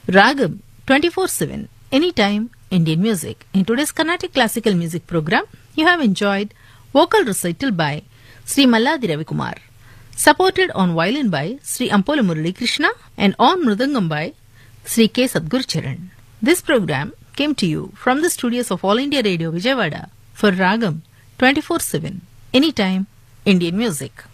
Ragam 24/7 Anytime Indian Music. In today's Carnatic Classical Music program, you have enjoyed vocal recital by Sri Malladi Ravikumar, supported on violin by Sri Ampola Murali Krishna and on mridangam by Sri K. Sadguru Charan. This program came to you from the studios of All India Radio Vijayawada for Ragam 24/7 Anytime Indian Music.